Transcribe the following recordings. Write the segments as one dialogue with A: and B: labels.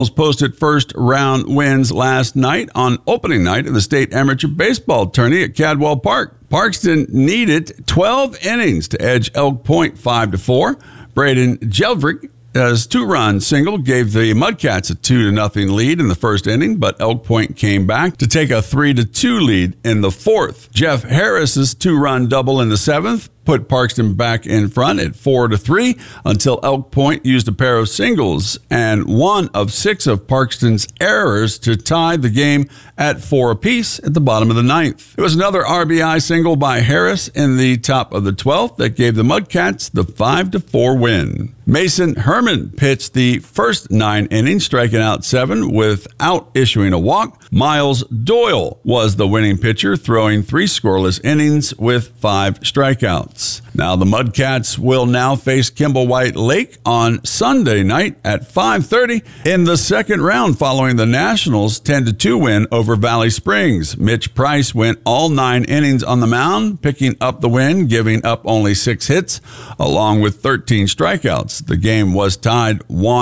A: posted first-round wins last night on opening night of the state amateur baseball tourney at Cadwell Park. Parkston needed 12 innings to edge Elk Point 5-4. Braden Jeldrick, his two-run single gave the Mudcats a 2-0 lead in the first inning, but Elk Point came back to take a 3-2 lead in the fourth. Jeff Harris's two-run double in the seventh put Parkston back in front at 4-3 until Elk Point used a pair of singles and one of 6 of Parkston's errors to tie the game at 4 apiece at the bottom of the ninth. It was another RBI single by Harris in the top of the 12th that gave the Mudcats the 5-4 win. Mason Herman pitched the first 9 innings, striking out 7 without issuing a walk. Miles Doyle was the winning pitcher, throwing 3 scoreless innings with 5 strikeouts. Now the Mudcats will now face Kimball White Lake on Sunday night at 5:30 in the second round following the Nationals' 10-2 win over Valley Springs. Mitch Price went all 9 innings on the mound, picking up the win, giving up only 6 hits, along with 13 strikeouts. The game was tied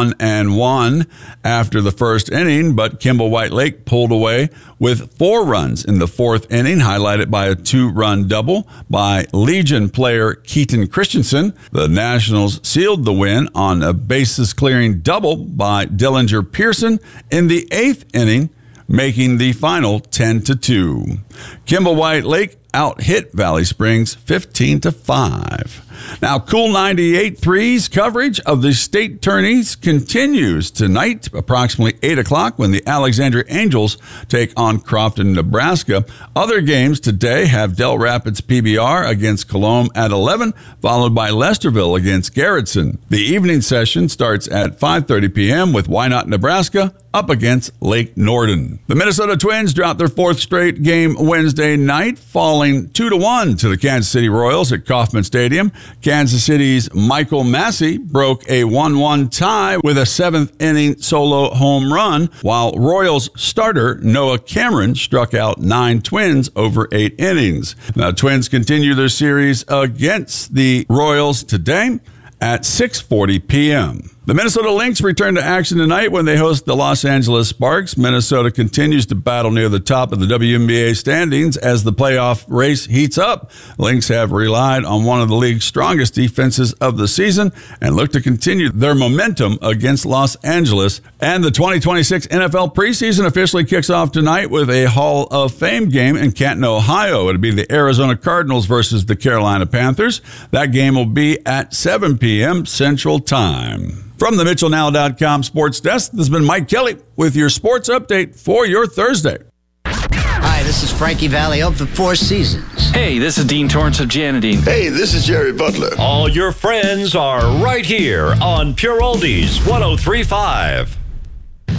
A: 1-1 after the first inning, but Kimball White Lake pulled away with 4 runs in the fourth inning, highlighted by a 2-run double by Legion player Keaton Christensen. The Nationals sealed the win on a bases-clearing double by Dillinger Pearson in the 8th inning, making the final 10-2. Kimball White Lake out-hit Valley Springs 15-5. Now, Cool 98.3's coverage of the state tourneys continues tonight, approximately 8 o'clock, when the Alexandria Angels take on Crofton, Nebraska. Other games today have Del Rapids PBR against Colome at 11, followed by Lesterville against Garrettson. The evening session starts at 5:30 p.m. with Wynot, Nebraska, up against Lake Norden. The Minnesota Twins dropped their 4th straight game Wednesday night, falling 2-1 to the Kansas City Royals at Kauffman Stadium. Kansas City's Michael Massey broke a 1-1 tie with a 7th-inning solo home run, while Royals starter Noah Cameron struck out 9 Twins over 8 innings. Now, Twins continue their series against the Royals today at 6:40 p.m. The Minnesota Lynx return to action tonight when they host the Los Angeles Sparks. Minnesota continues to battle near the top of the WNBA standings as the playoff race heats up. Lynx have relied on one of the league's strongest defenses of the season and look to continue their momentum against Los Angeles. And the 2026 NFL preseason officially kicks off tonight with a Hall of Fame game in Canton, Ohio. It'll be the Arizona Cardinals versus the Carolina Panthers. That game will be at 7 p.m. Central Time. From the MitchellNow.com Sports Desk, this has been Mike Kelly with your sports update for your Thursday.
B: Hi, this is Frankie Valli of the Four Seasons.
C: Hey, this is Dean Torrance of Janadine.
D: Hey, this is Jerry Butler.
E: All your friends are right here on Pure Oldies 103.5.